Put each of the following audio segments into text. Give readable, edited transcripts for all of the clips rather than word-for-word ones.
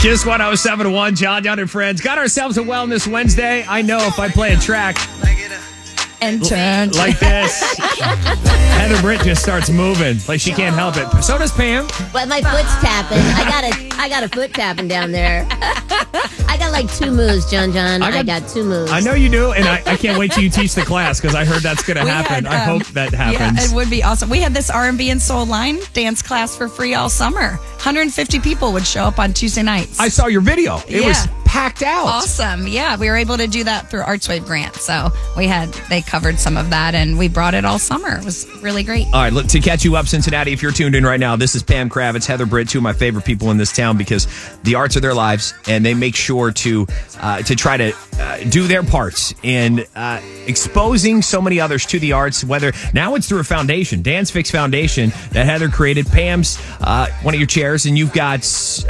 Just 107.1, John and friends. Got ourselves a Wellness Wednesday. I know if I play a track And turn like this, Heather Britt just starts moving like she can't help it. So does Pam. Well, my foot's tapping. I got a foot tapping down there. I got like two moves, John. I got two moves. I know you do, and I can't wait till you teach the class because I heard that's going to happen. I hope that happens. Yeah, it would be awesome. We had this R&B and soul line dance class for free all summer. 150 people would show up on Tuesday nights. I saw your video. It was packed out. Awesome. Yeah, we were able to do that through ArtsWave grant. So they covered some of that, and we brought it all summer. It was really great. All right, look, to catch you up, Cincinnati, if you're tuned in right now, this is Pam Kravitz, Heather Britt, two of my favorite people in this town because the arts are their lives, and they make sure to try to do their parts in exposing so many others to the arts, whether now it's through a foundation, Dance Fix Foundation, that Heather created. Pam's one of your chairs, and you've got,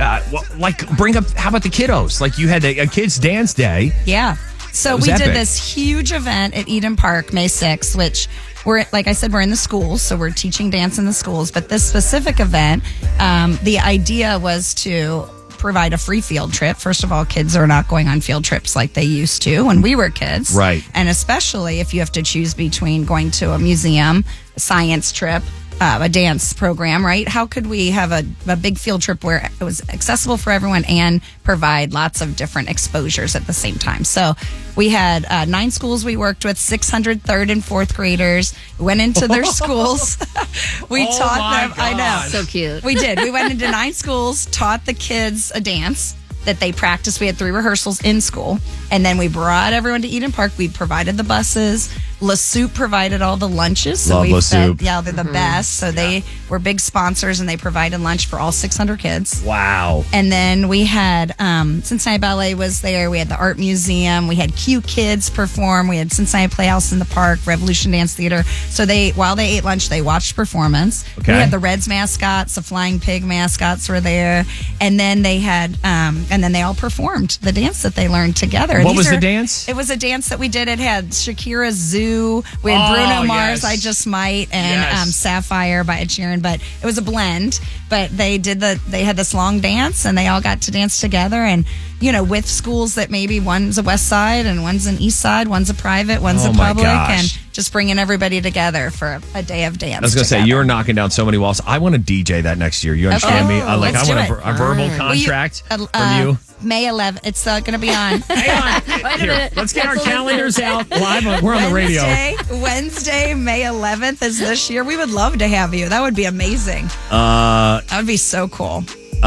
bring up, how about the kiddos? Like you had a kids' dance day. Yeah. So we did this huge event at Eden Park, May 6th, which like I said, we're in the schools, so we're teaching dance in the schools. But this specific event, the idea was to provide a free field trip. First of all, kids are not going on field trips like they used to when we were kids. Right. And especially if you have to choose between going to a museum, a science trip, a dance program, right? How could we have a big field trip where it was accessible for everyone and provide lots of different exposures at the same time? So we had 9 schools we worked with, 600 third and fourth graders. We went into their schools. We taught them. God. I know. So cute. We did. We went into 9 schools, taught the kids a dance that they practiced. We had 3 rehearsals in school. And then we brought everyone to Eden Park. We provided the buses. La Soup provided all the lunches. So Love La Soup. Yeah, they're the best. So they were big sponsors, and they provided lunch for all 600 kids. Wow. And then we had Cincinnati Ballet was there. We had the Art Museum. We had Q Kids perform. We had Cincinnati Playhouse in the Park, Revolution Dance Theater. So while they ate lunch, they watched performance. Okay. We had the Reds mascots, the Flying Pig mascots were there. And then they had, and then they all performed the dance that they learned together. What was the dance? It was a dance that we did. It had Shakira's Zoo. We had Bruno Mars, yes. I Just Might, and Sapphire by Ed Sheeran. But it was a blend. But they had this long dance, and they all got to dance together. And, with schools that maybe one's a West Side and one's an East Side, one's a private, one's a public, and just bringing everybody together for a day of dance. I was going to say, you're knocking down so many walls. I want to DJ that next year. You understand me? I want a verbal contract from you. May 11th. It's going to be on. Hang on. Here, let's get our calendars out live. We're on the radio. Wednesday, May 11th is this year. We would love to have you. That would be amazing. That would be so cool.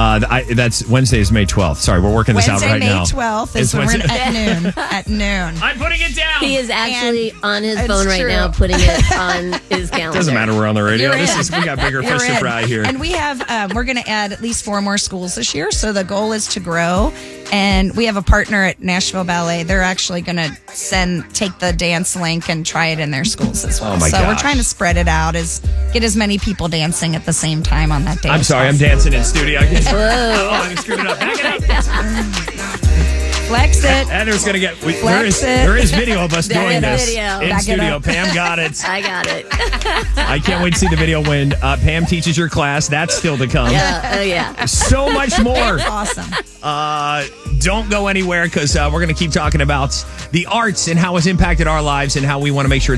That's Wednesday is May 12th. Sorry, we're working this out right now. Wednesday, May 12th is when we're at noon. At noon. I'm putting it down. He is actually on his phone right now, putting it on his calendar. Doesn't matter. We're on the radio. We got bigger fish to fry here. And we have, we're going to add at least 4 more schools this year. So the goal is to grow. And we have a partner at Nashville Ballet. They're actually going to take the dance link and try it in their schools as well. Oh my so gosh. we're trying to spread it out, get as many people dancing at the same time on that day. I'm sorry, I'm dancing in studio. Whoa. I screwed it up. Back it up. Flex it. Heather's going to get... Flex it. There is video of us doing this. Video. In Back it studio. up. Pam got it. I got it. I can't wait to see the video when Pam teaches your class. That's still to come. Yeah. Oh, yeah. So much more. Awesome. Don't go anywhere because we're going to keep talking about the arts and how it's impacted our lives and how we want to make sure